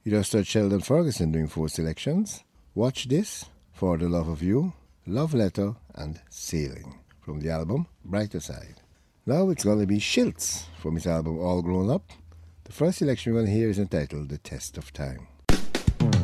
You just heard Sheldon Ferguson doing 4 selections. Watch This, For the Love of You, Love Letter, and Sailing from the album Brighter Side. Now it's going to be Shilts from his album All Grown Up. The first selection we're going to hear is entitled The Test of Time.